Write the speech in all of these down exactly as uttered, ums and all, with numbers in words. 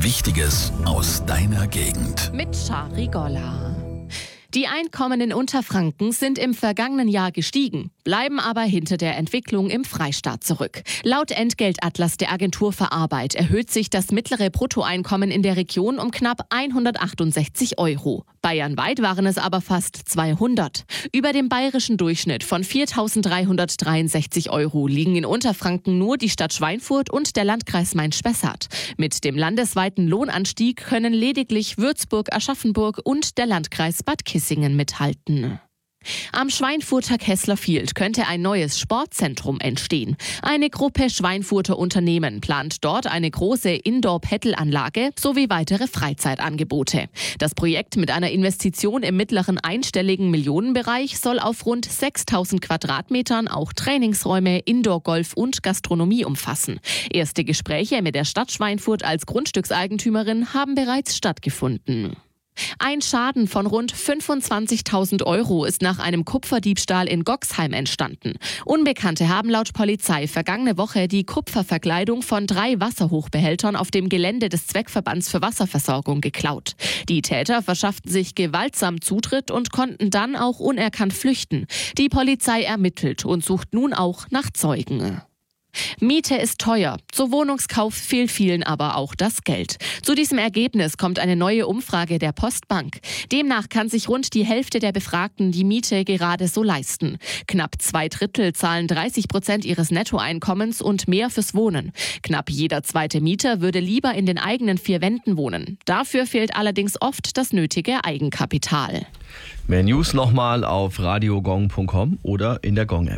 Wichtiges aus deiner Gegend. Mit Shari Golla. Die Einkommen in Unterfranken sind im vergangenen Jahr gestiegen, bleiben aber hinter der Entwicklung im Freistaat zurück. Laut Entgeltatlas der Agentur für Arbeit erhöht sich das mittlere Bruttoeinkommen in der Region um knapp hundertachtundsechzig Euro. Bayernweit waren es aber fast zweihundert. Über dem bayerischen Durchschnitt von viertausenddreihundertdreiundsechzig Euro liegen in Unterfranken nur die Stadt Schweinfurt und der Landkreis Main-Spessart. Mit dem landesweiten Lohnanstieg können lediglich Würzburg, Aschaffenburg und der Landkreis Bad Kissingen mithalten. Am Schweinfurter Kessler Field könnte ein neues Sportzentrum entstehen. Eine Gruppe Schweinfurter Unternehmen plant dort eine große Indoor-Paddle-Anlage sowie weitere Freizeitangebote. Das Projekt mit einer Investition im mittleren einstelligen Millionenbereich soll auf rund sechstausend Quadratmetern auch Trainingsräume, Indoor-Golf und Gastronomie umfassen. Erste Gespräche mit der Stadt Schweinfurt als Grundstückseigentümerin haben bereits stattgefunden. Ein Schaden von rund fünfundzwanzigtausend Euro ist nach einem Kupferdiebstahl in Goxheim entstanden. Unbekannte haben laut Polizei vergangene Woche die Kupferverkleidung von drei Wasserhochbehältern auf dem Gelände des Zweckverbands für Wasserversorgung geklaut. Die Täter verschafften sich gewaltsam Zutritt und konnten dann auch unerkannt flüchten. Die Polizei ermittelt und sucht nun auch nach Zeugen. Miete ist teuer. Zu Wohnungskauf fehlt vielen aber auch das Geld. Zu diesem Ergebnis kommt eine neue Umfrage der Postbank. Demnach kann sich rund die Hälfte der Befragten die Miete gerade so leisten. Knapp zwei Drittel zahlen dreißig Prozent ihres Nettoeinkommens und mehr fürs Wohnen. Knapp jeder zweite Mieter würde lieber in den eigenen vier Wänden wohnen. Dafür fehlt allerdings oft das nötige Eigenkapital. Mehr News nochmal auf radiogong punkt com oder in der Gong-App.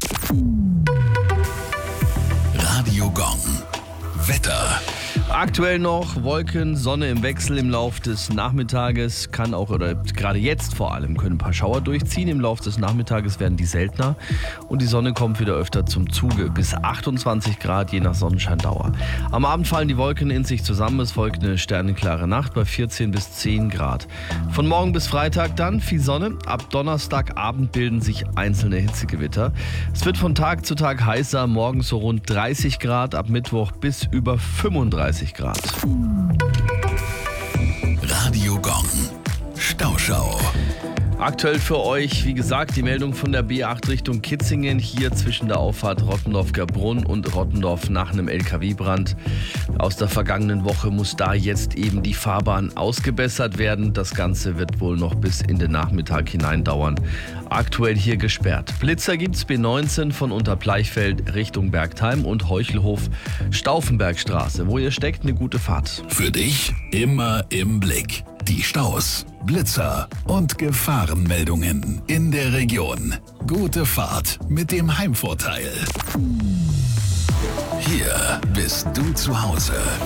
Radio Gong. Wetter. Aktuell noch Wolken, Sonne im Wechsel im Lauf des Nachmittages. Kann auch, oder gerade jetzt vor allem, können ein paar Schauer durchziehen. Im Lauf des Nachmittages werden die seltener. Und die Sonne kommt wieder öfter zum Zuge. Bis achtundzwanzig Grad, je nach Sonnenscheindauer. Am Abend fallen die Wolken in sich zusammen. Es folgt eine sternenklare Nacht bei vierzehn bis zehn Grad. Von morgen bis Freitag dann viel Sonne. Ab Donnerstagabend bilden sich einzelne Hitzegewitter. Es wird von Tag zu Tag heißer. Morgens so rund dreißig Grad. Ab Mittwoch bis über fünfunddreißig Grad. Radio Gong. Stauschau. Aktuell für euch, wie gesagt, die Meldung von der B acht Richtung Kitzingen, hier zwischen der Auffahrt Rottendorf-Gerbrunn und Rottendorf nach einem L K W-Brand. Aus der vergangenen Woche muss da jetzt eben die Fahrbahn ausgebessert werden. Das Ganze wird wohl noch bis in den Nachmittag hinein dauern. Aktuell hier gesperrt. Blitzer gibt's B neunzehn von Unterbleichfeld Richtung Bergheim und Heuchelhof Stauffenbergstraße. Wo ihr steckt, eine gute Fahrt. Für dich immer im Blick. Die Staus, Blitzer und Gefahrenmeldungen in der Region. Gute Fahrt mit dem Heimvorteil. Hier bist du zu Hause.